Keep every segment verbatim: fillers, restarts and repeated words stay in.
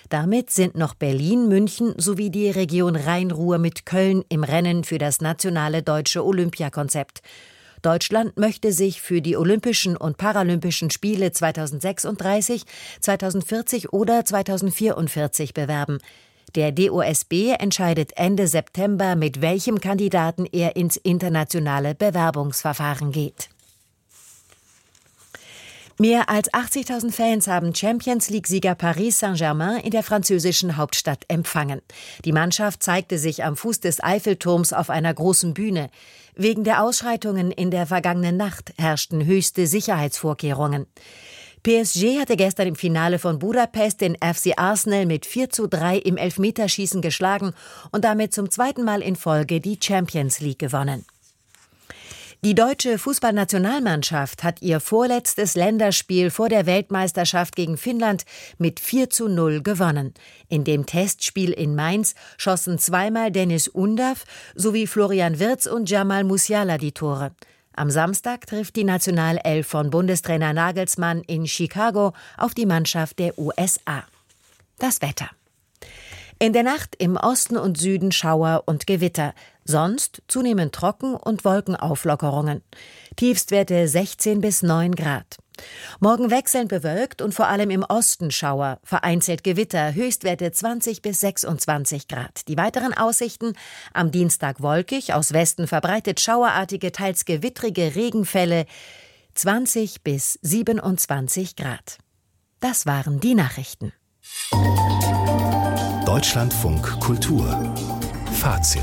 Damit sind noch Berlin, München sowie die Region Rhein-Ruhr mit Köln im Rennen für das nationale deutsche Olympiakonzept. Deutschland möchte sich für die Olympischen und Paralympischen Spiele zweitausendsechsunddreißig, zweitausendvierzig oder zweitausendvierundvierzig bewerben. Der D O S B entscheidet Ende September, mit welchem Kandidaten er ins internationale Bewerbungsverfahren geht. Mehr als achtzigtausend Fans haben Champions-League-Sieger Paris Saint-Germain in der französischen Hauptstadt empfangen. Die Mannschaft zeigte sich am Fuß des Eiffelturms auf einer großen Bühne. Wegen der Ausschreitungen in der vergangenen Nacht herrschten höchste Sicherheitsvorkehrungen. P S G hatte gestern im Finale von Budapest den F C Arsenal mit vier zu drei im Elfmeterschießen geschlagen und damit zum zweiten Mal in Folge die Champions League gewonnen. Die deutsche Fußballnationalmannschaft hat ihr vorletztes Länderspiel vor der Weltmeisterschaft gegen Finnland mit vier zu null gewonnen. In dem Testspiel in Mainz schossen zweimal Dennis Undav sowie Florian Wirtz und Jamal Musiala die Tore. Am Samstag trifft die Nationalelf von Bundestrainer Nagelsmann in Chicago auf die Mannschaft der U S A. Das Wetter. In der Nacht im Osten und Süden Schauer und Gewitter, sonst zunehmend trocken und Wolkenauflockerungen. Tiefstwerte sechzehn bis neun Grad. Morgen wechselnd bewölkt und vor allem im Osten Schauer, vereinzelt Gewitter, Höchstwerte zwanzig bis sechsundzwanzig Grad. Die weiteren Aussichten: am Dienstag wolkig, aus Westen verbreitet schauerartige, teils gewittrige Regenfälle, zwanzig bis siebenundzwanzig Grad. Das waren die Nachrichten. Deutschlandfunk Kultur. Fazit.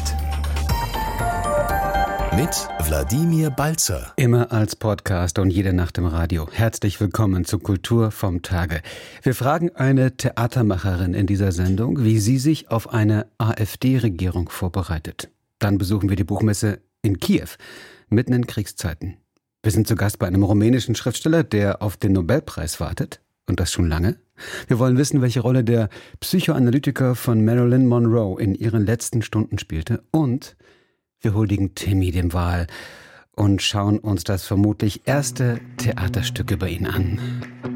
Mit Wladimir Balzer. Immer als Podcast und jede Nacht im Radio. Herzlich willkommen zu Kultur vom Tage. Wir fragen eine Theatermacherin in dieser Sendung, wie sie sich auf eine AfD-Regierung vorbereitet. Dann besuchen wir die Buchmesse in Kiew, mitten in Kriegszeiten. Wir sind zu Gast bei einem rumänischen Schriftsteller, der auf den Nobelpreis wartet. Und das schon lange. Wir wollen wissen, welche Rolle der Psychoanalytiker von Marilyn Monroe in ihren letzten Stunden spielte. Und wir huldigen Timmy dem Wal und schauen uns das vermutlich erste Theaterstück über ihn an.